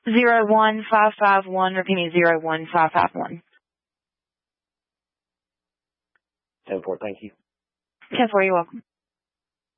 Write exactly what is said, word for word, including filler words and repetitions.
Zero one five five one. Repeating zero one five five one. Ten four. Thank you. Ten four. You're welcome.